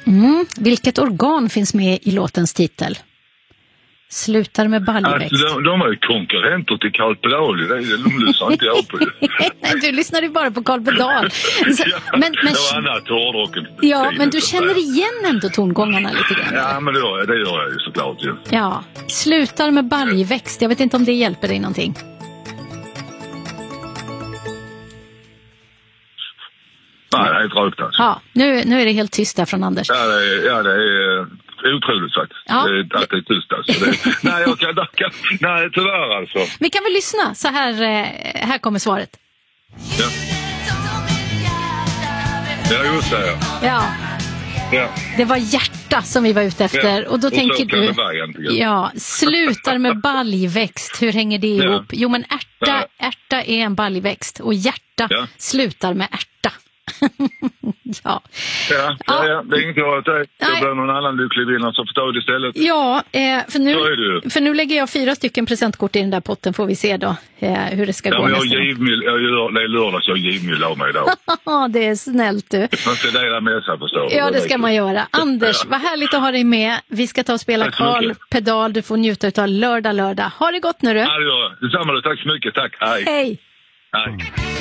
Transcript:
Vilket organ finns med i låtens titel? Slutar med baljväxt. Alltså, de är ju konkurrenter till Carl Pedal. De lyssnar inte jag på. Nej, du lyssnar ju bara på Carl Pedal. Men, det var annat hårdrocken. Ja, men du känner igen ändå tongångarna lite grann. Ja, men det gör jag ju såklart. Ja, slutar med baljväxt. Jag vet inte om det hjälper dig någonting. Nej, det är helt rökt alltså. Ja, nu är det helt tyst där från Anders. Ja, det är otroligt faktiskt. Ja. Att det är tyst alltså. Nej, nej, tyvärr alltså. Vi kan väl lyssna, så här kommer svaret. Ja, just det. Ja. Det var hjärta som vi var ute efter. Och då tänker du, slutar med baljväxt. Hur hänger det ihop? Jo, men ärta är en baljväxt. Och hjärta slutar med ärta. Ja, det är inget jag säger. Det blir någon annan lycklig vinnare som förstår det istället. Ja, för nu lägger jag 4 stycken presentkort i den där potten, får vi se då hur det ska gå nästa gång. Det är lördag så jag givmild av mig idag. Det är snällt du. Man ska dela med sig, förstår du. Ja, det ska man göra. Anders, vad härligt att ha dig med. Vi ska ta och spela Carl Pedal. Du får njuta av lördag. Ha det gott nu du. Ja, det gör jag. Detsamma, tack så mycket. Tack. Hej. Hej.